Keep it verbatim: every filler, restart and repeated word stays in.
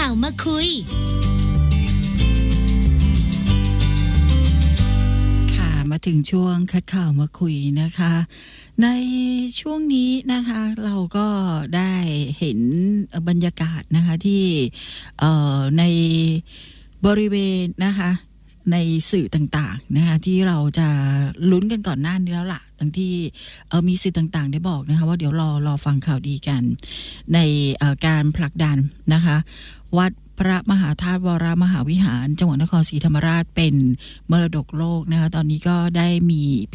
าวมาคุยค่ะมาถึงช่วงคัดข่าวมาคุยนะคะในช่วงนี้นะคะเราก็ได้เห็นบรรยากาศนะคะที่เอ่อในบริเวณนะคะในสื่อต่างๆนะคะที่เราจะลุ้นกันก่อนหน้านี้แล้วล่ะทั้งที่เอ่อมีสื่อต่างๆได้บอกนะคะว่าเดี๋ยวรอรอฟังข่าวดีกันในเอ่อการผลักดันนะคะวัดพระมหาธาตุวรมหาวิหารจังหวัดนครศรีธรรมราชเป็นมรดกโลกนะคะตอนนี้ก็ได้มี